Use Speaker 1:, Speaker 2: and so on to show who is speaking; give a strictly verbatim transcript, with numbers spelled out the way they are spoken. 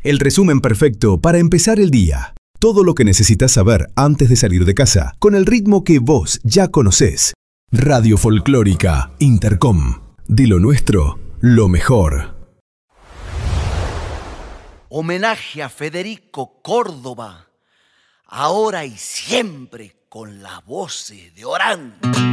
Speaker 1: El resumen perfecto para empezar el día. Todo lo que necesitas saber antes de salir de casa, con el ritmo que vos ya conocés. Radio Folclórica Intercom. De lo nuestro, lo mejor.
Speaker 2: Homenaje a Federico Córdoba, ahora y siempre con las voces de Orán.